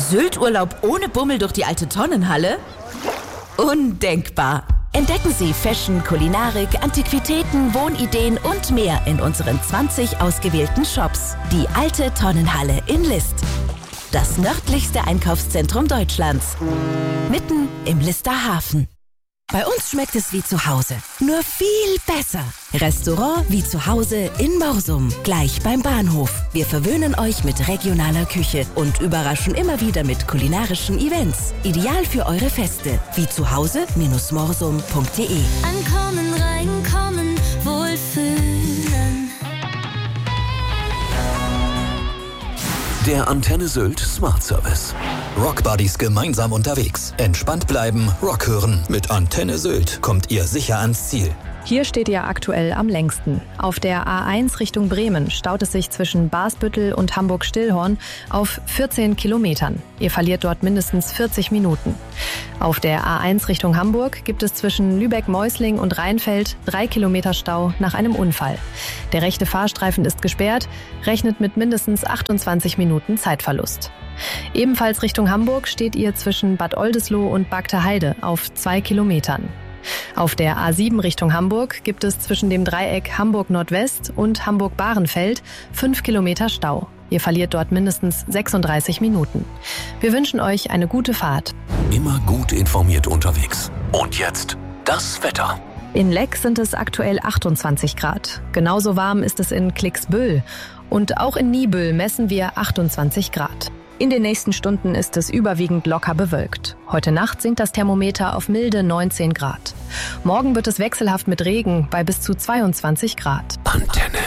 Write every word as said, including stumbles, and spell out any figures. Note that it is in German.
Sylt-Urlaub ohne Bummel durch die alte Tonnenhalle? Undenkbar! Entdecken Sie Fashion, Kulinarik, Antiquitäten, Wohnideen und mehr in unseren zwanzig ausgewählten Shops. Die alte Tonnenhalle in List. Das nördlichste Einkaufszentrum Deutschlands. Mitten im Lister Hafen. Bei uns schmeckt es wie zu Hause, nur viel besser. Restaurant wie zu Hause in Morsum, gleich beim Bahnhof. Wir verwöhnen euch mit regionaler Küche und überraschen immer wieder mit kulinarischen Events. Ideal für eure Feste. Wie zu Hause morsum punkt de. Ankommen, reinkommen, wohlfühlen. Der Antenne Sylt Smart Service. Rockbuddies gemeinsam unterwegs. Entspannt bleiben, Rock hören. Mit Antenne Sylt kommt ihr sicher ans Ziel. Hier steht ihr aktuell am längsten. Auf der A eins Richtung Bremen staut es sich zwischen Basbüttel und Hamburg-Stillhorn auf vierzehn Kilometern. Ihr verliert dort mindestens vierzig Minuten. Auf der A eins Richtung Hamburg gibt es zwischen Lübeck-Meusling und Rheinfeld drei Kilometer Stau nach einem Unfall. Der rechte Fahrstreifen ist gesperrt, rechnet mit mindestens achtundzwanzig Minuten Zeitverlust. Ebenfalls Richtung Hamburg steht ihr zwischen Bad Oldesloe und Bagte-Heide auf zwei Kilometern. Auf der A sieben Richtung Hamburg gibt es zwischen dem Dreieck Hamburg-Nordwest und Hamburg-Bahrenfeld fünf Kilometer Stau. Ihr verliert dort mindestens sechsunddreißig Minuten. Wir wünschen euch eine gute Fahrt. Immer gut informiert unterwegs. Und jetzt das Wetter. In Leck sind es aktuell achtundzwanzig Grad. Genauso warm ist es in Klicksbüll. Und auch in Niebüll messen wir achtundzwanzig Grad. In den nächsten Stunden ist es überwiegend locker bewölkt. Heute Nacht sinkt das Thermometer auf milde neunzehn Grad. Morgen wird es wechselhaft mit Regen bei bis zu zweiundzwanzig Grad. Antenne.